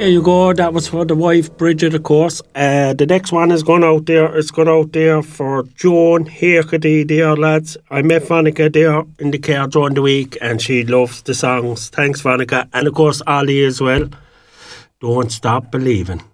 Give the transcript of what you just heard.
There you go. That was for the wife, Bridget, of course. The next one is going out there. It's going out there for Joan Hakerty there, lads. I met Vonica there in the car during the week and she loves the songs. Thanks, Vonica. And, of course, Ollie as well. Don't stop believing.